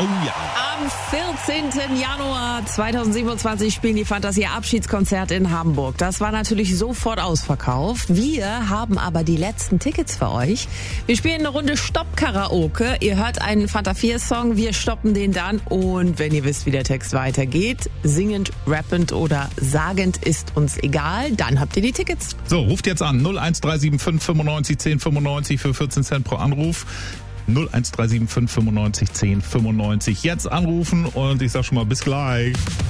Oh ja. Am 14. Januar 2027 spielen die Fantasia Abschiedskonzert in Hamburg. Das war natürlich sofort ausverkauft. Wir haben aber die letzten Tickets für euch. Wir spielen eine Runde Stopp-Karaoke. Ihr hört einen Fanta 4-Song, wir stoppen den dann. Und wenn ihr wisst, wie der Text weitergeht, singend, rappend oder sagend ist uns egal, dann habt ihr die Tickets. So, ruft jetzt an 01375 95 10 95 für 14 Cent pro Anruf. 01375 95 10 95. Jetzt anrufen und ich sag schon mal bis gleich.